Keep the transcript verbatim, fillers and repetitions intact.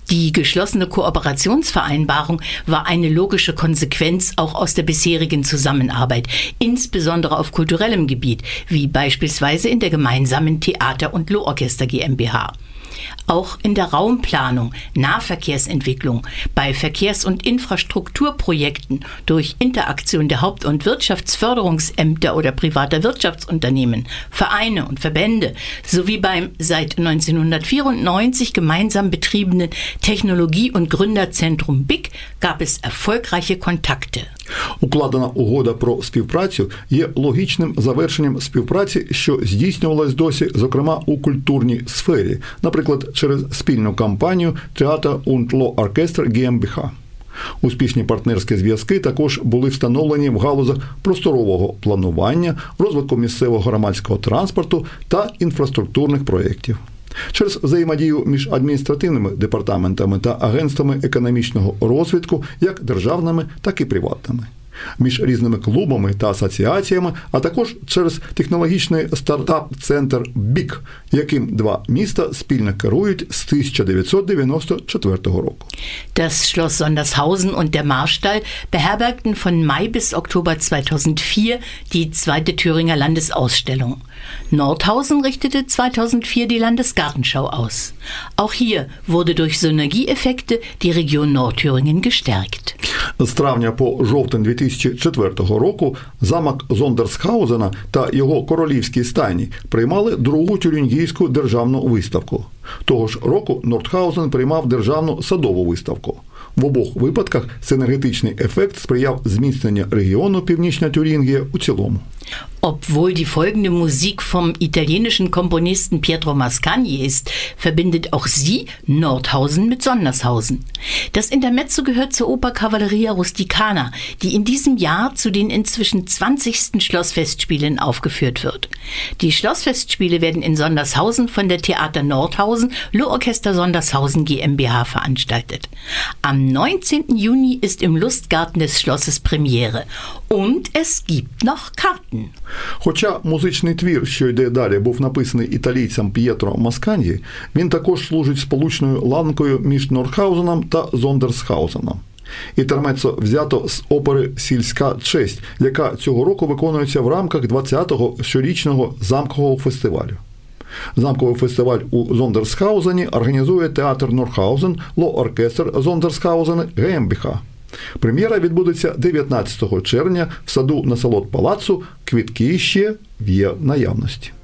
Die geschlossene Kooperationsvereinbarung war eine logische Konsequenz auch aus der bisherigen Zusammenarbeit, insbesondere auf kulturellem Gebiet, wie beispielsweise in der gemeinsamen Theater- und Lohorchester GmbH. Auch in der Raumplanung, Nahverkehrsentwicklung, bei Verkehrs- und Infrastrukturprojekten durch Interaktion der Haupt- und Wirtschaftsförderungsämter oder privater Wirtschaftsunternehmen, Vereine und Verbände sowie beim seit neunzehnhundertvierundneunzig gemeinsam betriebenen Technologie- und Gründerzentrum B I C gab es erfolgreiche Kontakte. Укладена угода про співпрацю є логічним завершенням співпраці, що здійснювалась досі, зокрема, у культурній сфері, наприклад, через спільну кампанію Theater- und Lohorchester GmbH. Успішні партнерські зв'язки також були встановлені в галузах просторового планування, розвитку місцевого громадського транспорту та інфраструктурних проєктів. Через взаємодію між адміністративними департаментами та агентствами економічного розвитку, як державними, так і приватними. Між різними клубами та асоціаціями, а також через технологічний стартап-центр бі ай сі, яким два міста спільно керують з тисяча дев'ятсот дев'яносто четвертого року. Das Schloss Sondershausen und der Marstall beherbergten von Mai bis Oktober zweitausendvier die zweite Thüringer Landesausstellung. Nordhausen richtete zweitausendvier die Landesgartenschau aus. Auch hier wurde durch Synergieeffekte die Region Nordthüringen gestärkt. З травня по жовтень дві тисячі четвертого року замок Зондерсхаузена та його королівські стайні приймали другу тюрінгійську державну виставку. Того ж року Нордхаузен приймав державну садову виставку. В обох випадках синергетичний ефект сприяв зміцненню регіону Північна Тюрінгія у цілому. Obwohl die folgende Musik vom italienischen Komponisten Pietro Mascagni ist, verbindet auch sie Nordhausen mit Sondershausen. Das Intermezzo gehört zur Oper Cavalleria Rusticana, die in diesem Jahr zu den inzwischen zwanzigsten Schlossfestspielen aufgeführt wird. Die Schlossfestspiele werden in Sondershausen von der Theater Nordhausen Lohorchester Sondershausen GmbH veranstaltet. Am neunzehnten Juni ist im Lustgarten des Schlosses Premiere und es gibt noch Karten. Хоча музичний твір, що йде далі, був написаний італійцем П'єтро Масканьї, він також служить сполучною ланкою між Нордхаузеном та Зондерсхаузеном. Інтермеццо взято з опери «Сільська честь», яка цього року виконується в рамках двадцятого щорічного замкового фестивалю. Замковий фестиваль у Зондерсхаузені організує театр Нордхаузен Lohorchester Sondershausen GmbH. Прем'єра відбудеться дев'ятнадцятого червня в саду Насолод Палацу, квитки ще є в наявності.